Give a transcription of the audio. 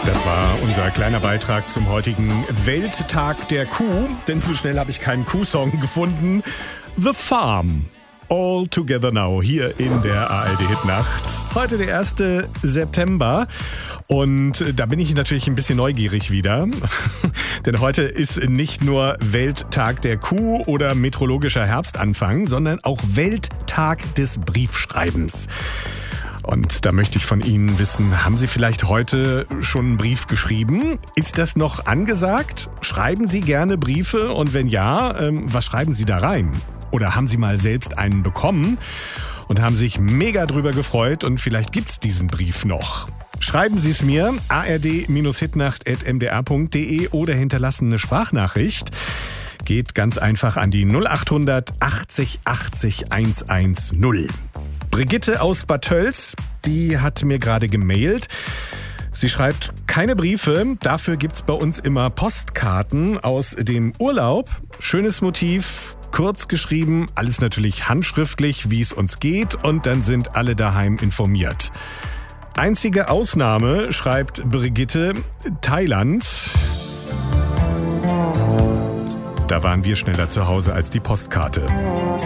Das war unser kleiner Beitrag zum heutigen Welttag der Kuh. Denn so schnell habe ich keinen Kuhsong gefunden. The Farm. All Together Now hier in der ARD-Hitnacht. Heute der 1. September. Und da bin ich natürlich ein bisschen neugierig wieder. Denn heute ist nicht nur Welttag der Kuh oder meteorologischer Herbstanfang, sondern auch Welttag des Briefschreibens. Und da möchte ich von Ihnen wissen, haben Sie vielleicht heute schon einen Brief geschrieben? Ist das noch angesagt? Schreiben Sie gerne Briefe? Und wenn ja, was schreiben Sie da rein? Oder haben Sie mal selbst einen bekommen und haben sich mega drüber gefreut und vielleicht gibt's diesen Brief noch? Schreiben Sie es mir, ard-hitnacht@mdr.de oder hinterlassen eine Sprachnachricht. Geht ganz einfach an die 0800 80 80 110. Brigitte aus Bad Tölz, die hat mir gerade gemailt. Sie schreibt, keine Briefe, dafür gibt's bei uns immer Postkarten aus dem Urlaub. Schönes Motiv, kurz geschrieben, alles natürlich handschriftlich, wie es uns geht, und dann sind alle daheim informiert. Einzige Ausnahme, schreibt Brigitte, Thailand. Da waren wir schneller zu Hause als die Postkarte.